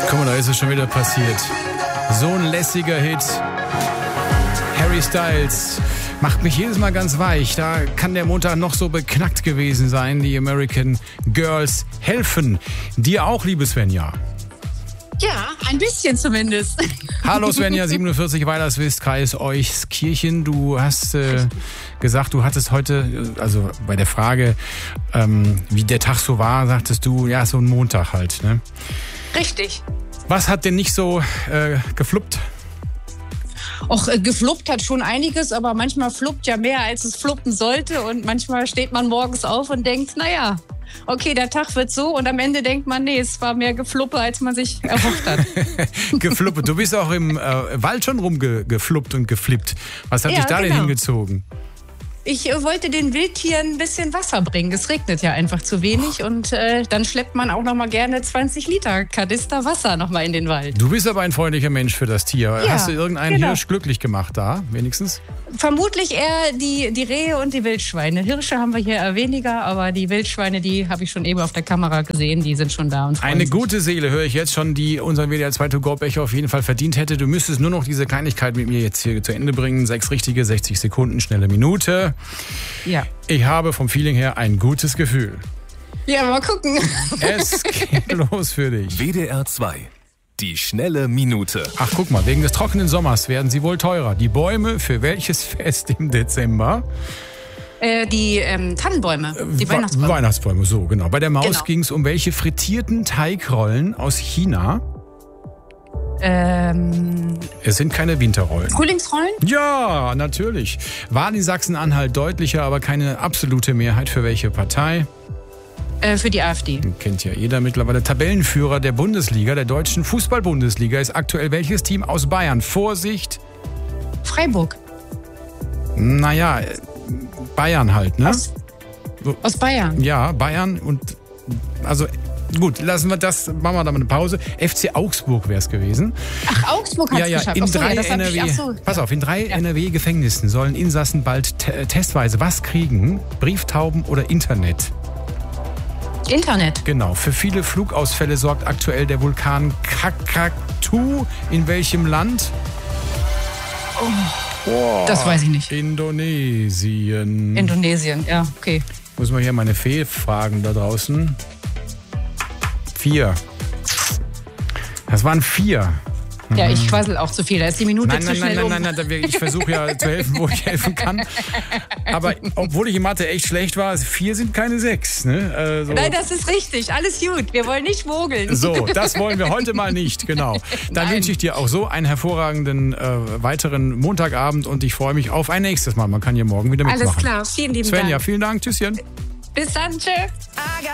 Guck mal, da ist es schon wieder passiert. So ein lässiger Hit. Harry Styles macht mich jedes Mal ganz weich. Da kann der Montag noch so beknackt gewesen sein. Die American Girls helfen. Dir auch, liebe Svenja. Ja, ein bisschen zumindest. Hallo Svenja, 47 Weilerswist, Kreis Euskirchen. Du hast gesagt, du hattest heute, also bei der Frage, wie der Tag so war, sagtest du, ja, so ein Montag halt, ne? Richtig. Was hat denn nicht so gefluppt? Och, gefluppt hat schon einiges, aber manchmal fluppt ja mehr, als es fluppen sollte. Und manchmal steht man morgens auf und denkt, naja, okay, der Tag wird so. Und am Ende denkt man, nee, es war mehr Gefluppe, als man sich erhofft hat. Gefluppe. Du bist auch im Wald schon rumgefluppt und geflippt. Was hat dich da denn hingezogen? Ich wollte den Wildtieren ein bisschen Wasser bringen. Es regnet ja einfach zu wenig und dann schleppt man auch noch mal gerne 20 Liter Kanister Wasser noch mal in den Wald. Du bist aber ein freundlicher Mensch für das Tier. Ja, hast du irgendeinen Hirsch glücklich gemacht da, wenigstens? Vermutlich eher die Rehe und die Wildschweine. Hirsche haben wir hier eher weniger, aber die Wildschweine, die habe ich schon eben auf der Kamera gesehen, die sind schon da und freuen Eine sich. gute Seele höre ich jetzt schon, die unseren WDR 2 To Go Becher auf jeden Fall verdient hätte. Du müsstest nur noch diese Kleinigkeit mit mir jetzt hier zu Ende bringen. 6 richtige, 60 Sekunden, schnelle Minute. Ja. Ich habe vom Feeling her ein gutes Gefühl. Ja, mal gucken. Es geht los für dich. WDR 2. Die schnelle Minute. Ach, guck mal, wegen des trockenen Sommers werden sie wohl teurer. Die Bäume für welches Fest im Dezember? Die Tannenbäume, die Weihnachtsbäume. Weihnachtsbäume, so genau. Bei der Maus Genau. ging es um welche frittierten Teigrollen aus China? Es sind keine Winterrollen. Frühlingsrollen? Ja, natürlich. Wahl in Sachsen-Anhalt deutlicher, aber keine absolute Mehrheit für welche Partei? Für die AfD. Kennt ja jeder mittlerweile. Tabellenführer der Bundesliga, der deutschen Fußball-Bundesliga, ist aktuell welches Team aus Bayern? Vorsicht! Freiburg. Naja, Bayern halt, ne? Aus Bayern. Ja, Bayern und also gut, lassen wir das, machen wir da mal eine Pause. FC Augsburg wäre es gewesen. Ach, Augsburg hat es geschafft. In Ach so, drei das hab ich- NRW, ach so. pass auf, in 3 NRW-Gefängnissen sollen Insassen bald testweise was kriegen? Brieftauben oder Internet? Internet. Genau, für viele Flugausfälle sorgt aktuell der Vulkan Krakatu. In welchem Land? Das weiß ich nicht. Indonesien. Indonesien, ja, okay. Muss man hier meine Fee fragen da draußen. 4. Das waren 4. Ja, ich quassel auch zu viel. Da ist die Minute zu schnell Nein, ich versuche ja zu helfen, wo ich helfen kann. Aber obwohl ich in Mathe echt schlecht war, 4 sind keine 6. Ne? Also, Nein, das ist richtig. Alles gut. Wir wollen nicht mogeln. so, das wollen wir heute mal nicht, genau. Dann Nein. wünsche ich dir auch so einen hervorragenden weiteren Montagabend und ich freue mich auf ein nächstes Mal. Man kann ja morgen wieder mitmachen. Alles klar. Vielen lieben Svenja, Dank. vielen Dank. Tschüsschen. Bis dann. Tschö.